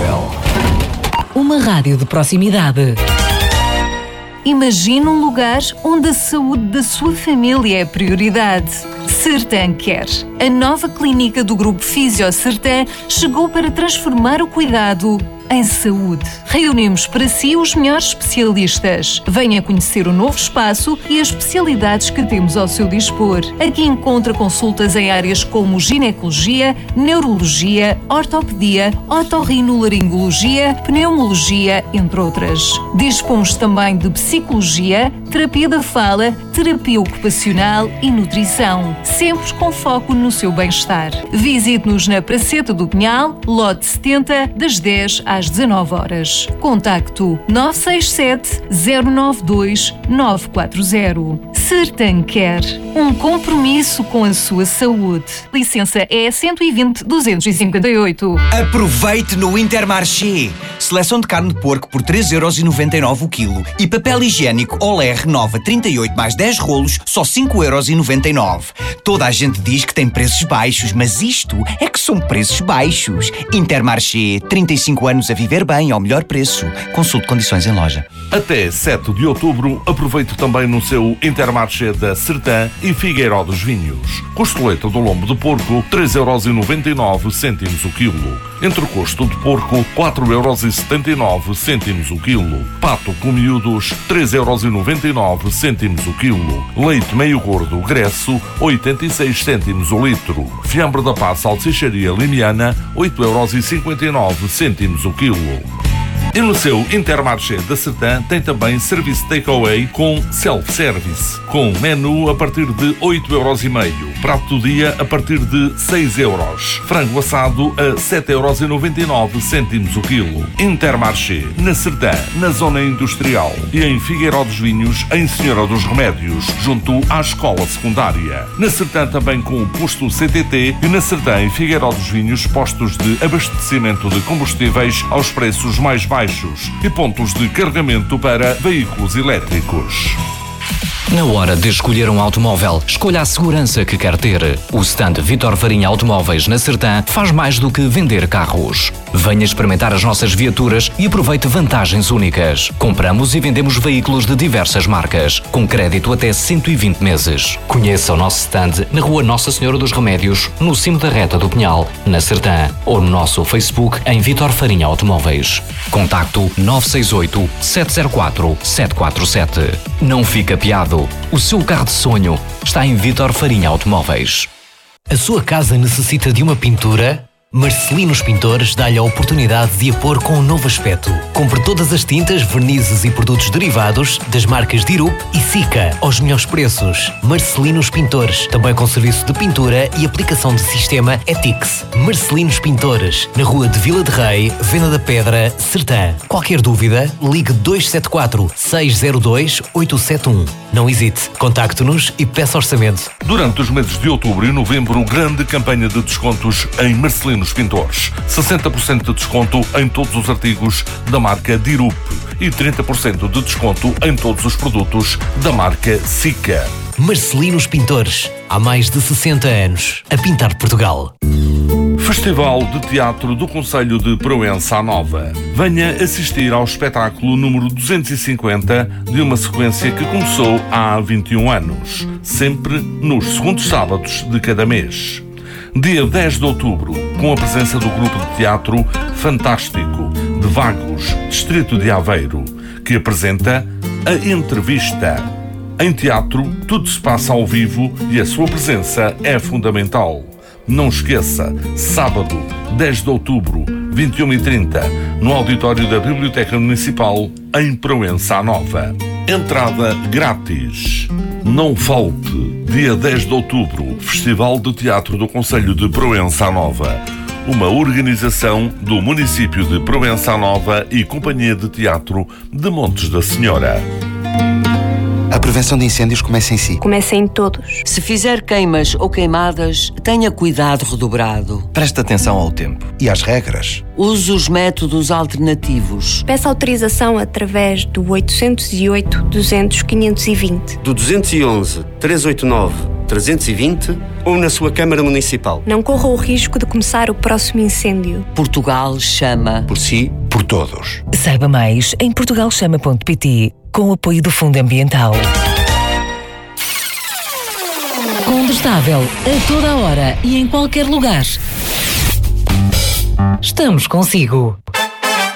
Automóvel. Uma rádio de proximidade. Imagine um lugar onde a saúde da sua família é prioridade. Sertan Care. A nova clínica do Grupo Fisio Sertan chegou para transformar o cuidado em saúde. Reunimos para si os melhores especialistas. Venha conhecer o novo espaço e as especialidades que temos ao seu dispor. Aqui encontra consultas em áreas como ginecologia, neurologia, ortopedia, otorrinolaringologia, pneumologia, entre outras. Dispomos também de psicologia, terapia da fala, terapia ocupacional e nutrição, sempre com foco no seu bem-estar. Visite-nos na Praceta do Pinhal, lote 70, das 10 às 19 horas. Contacto 967 092 940. Sertan Care. Um compromisso com a sua saúde. Licença é 120-258. Aproveite no Intermarché. Seleção de carne de porco por 3,99€ o quilo. E papel higiênico Olé Renova 38 mais 10 rolos, só 5,99€. Toda a gente diz que tem preços baixos, mas isto é que são preços baixos. Intermarché, 35 anos a viver bem ao melhor preço. Consulte condições em loja. Até 7 de outubro, aproveite também no seu Intermarché da Sertan e Figueiró dos Vinhos. Costeleta do lombo de porco, 3,99€ o quilo. Entrecosto de porco, 4,79€ o quilo. Pato com miúdos, 3,99€ o quilo. Leite meio gordo Gresso, 86 cêntimos o litro. Fiambre da Paz Salsicharia Limiana, 8,59€ o quilo. E no seu Intermarché da Sertan tem também serviço takeaway com self-service, com menu a partir de 8,5€, prato do dia a partir de 6€, frango assado a 7,99€ o quilo. Intermarché, na Sertan, na zona industrial, e em Figueiró dos Vinhos, em Senhora dos Remédios, junto à escola secundária. Na Sertan também com o posto CTT e na Sertan, em Figueiró dos Vinhos, postos de abastecimento de combustíveis aos preços mais baixos e pontos de carregamento para veículos elétricos. Na hora de escolher um automóvel, escolha a segurança que quer ter. O stand Vítor Farinha Automóveis na Sertan faz mais do que vender carros. Venha experimentar as nossas viaturas e aproveite vantagens únicas. Compramos e vendemos veículos de diversas marcas, com crédito até 120 meses. Conheça o nosso stand na Rua Nossa Senhora dos Remédios, no cimo da Reta do Pinhal, na Sertan, ou no nosso Facebook em Vítor Farinha Automóveis. Contacto 968 704 747. Não fica piado. O seu carro de sonho está em Vítor Farinha Automóveis. A sua casa necessita de uma pintura? Marcelinos Pintores dá-lhe a oportunidade de a pôr com um novo aspecto. Compre todas as tintas, vernizes e produtos derivados das marcas Dirup e Sika aos melhores preços. Marcelinos Pintores, também com serviço de pintura e aplicação de sistema Etix. Marcelinos Pintores, na Rua de Vila de Rei, Venda da Pedra, Sertan. Qualquer dúvida, ligue 274 602 871. Não hesite, contacte-nos e peça orçamento. Durante os meses de outubro e novembro, grande campanha de descontos em Marcelinos Pintores. 60% de desconto em todos os artigos da marca Dirup e 30% de desconto em todos os produtos da marca Sika. Marcelinos Pintores, há mais de 60 anos, a pintar Portugal. Festival de Teatro do Concelho de Proença Nova. Venha assistir ao espetáculo número 250 de uma sequência que começou há 21 anos, sempre nos segundos sábados de cada mês. Dia 10 de outubro, com a presença do grupo de teatro Fantástico, de Vagos, distrito de Aveiro, que apresenta A Entrevista. Em teatro, tudo se passa ao vivo e a sua presença é fundamental. Não esqueça, sábado, 10 de outubro, 21h30, no auditório da Biblioteca Municipal, em Proença Nova. Entrada grátis. Não falte. Dia 10 de outubro, Festival de Teatro do Concelho de Proença Nova. Uma organização do município de Proença Nova e Companhia de Teatro de Montes da Senhora. A prevenção de incêndios começa em si. Começa em todos. Se fizer queimas ou queimadas, tenha cuidado redobrado. Preste atenção ao tempo e às regras. Use os métodos alternativos. Peça autorização através do 808 200 520. Do 211 389 320 ou na sua Câmara Municipal. Não corra o risco de começar o próximo incêndio. Portugal chama. Por si, Por todos. Saiba mais em portugalchama.pt, com o apoio do Fundo Ambiental. Condestável, a toda a hora e em qualquer lugar. Estamos consigo.